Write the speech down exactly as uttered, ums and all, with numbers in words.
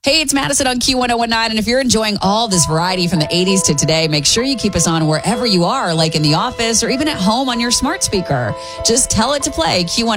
Hey, it's Madison on Q one oh one nine. And if you're enjoying all this variety from the eighties to today, make sure you keep us on wherever you are, like in the office or even at home on your smart speaker. Just tell it to play Q one.